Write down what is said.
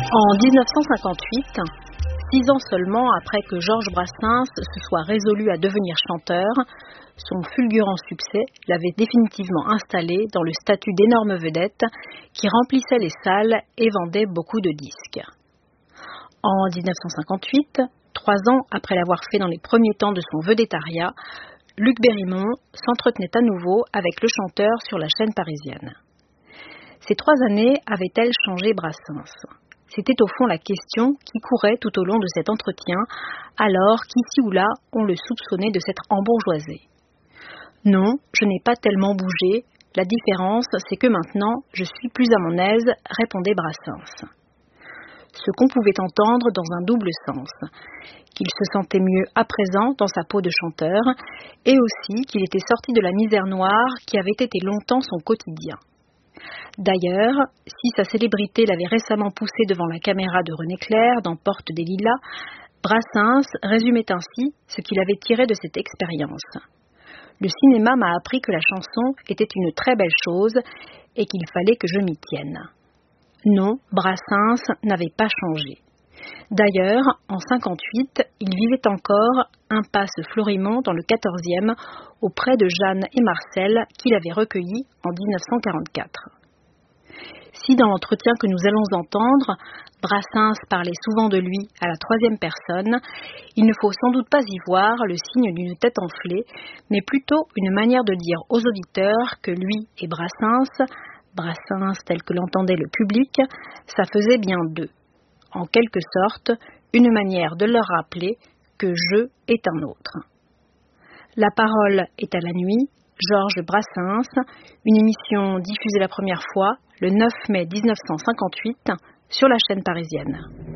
En 1958, 6 ans seulement après que Georges Brassens se soit résolu à devenir chanteur, son fulgurant succès l'avait définitivement installé dans le statut d'énorme vedette qui remplissait les salles et vendait beaucoup de disques. En 1958, 3 ans après l'avoir fait dans les premiers temps de son vedettariat, Luc Bérimont s'entretenait à nouveau avec le chanteur sur la chaîne parisienne. Ces 3 années avaient-elles changé Brassens ? C'était au fond la question qui courait tout au long de cet entretien, alors qu'ici ou là, on le soupçonnait de s'être embourgeoisé. Non, je n'ai pas tellement bougé. La différence, c'est que maintenant, je suis plus à mon aise, répondait Brassens. Ce qu'on pouvait entendre dans un double sens, qu'il se sentait mieux à présent dans sa peau de chanteur, et aussi qu'il était sorti de la misère noire qui avait été longtemps son quotidien. D'ailleurs, si sa célébrité l'avait récemment poussé devant la caméra de René Clair dans Porte des Lilas, Brassens résumait ainsi ce qu'il avait tiré de cette expérience. Le cinéma m'a appris que la chanson était une très belle chose et qu'il fallait que je m'y tienne. Non, Brassens n'avait pas changé. D'ailleurs, en 1958, il vivait encore impasse Florimond dans le 14e, auprès de Jeanne et Marcel, qu'il avait recueillis en 1944. Si dans l'entretien que nous allons entendre, Brassens parlait souvent de lui à la 3e personne, il ne faut sans doute pas y voir le signe d'une tête enflée, mais plutôt une manière de dire aux auditeurs que lui et Brassens tel que l'entendait le public, ça faisait bien deux. En quelque sorte, une manière de leur rappeler que je est un autre. La parole est à la nuit, Georges Brassens, une émission diffusée la première fois le 9 mai 1958 sur la chaîne parisienne.